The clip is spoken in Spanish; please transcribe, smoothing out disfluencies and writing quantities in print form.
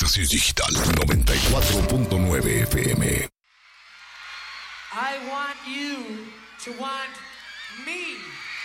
estación digital 94.9 FM. I want you to want me.